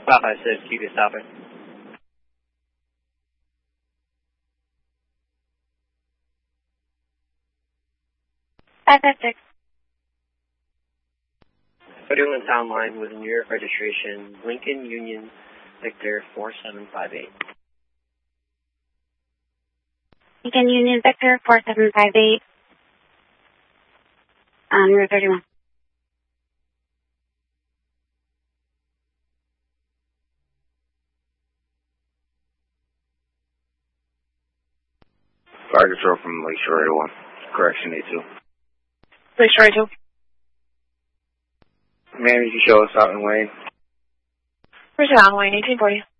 Papa 6, keep it stopping. 556. 31 Town Line with New York registration, Lincoln Union Victor 4758. Lincoln Union Victor 4758. On Route 31. Fire control from Lakeshore 81. Correction 82. Lakeshore 82. Man, you show us out in Wayne. Where's it on Wayne? 1840.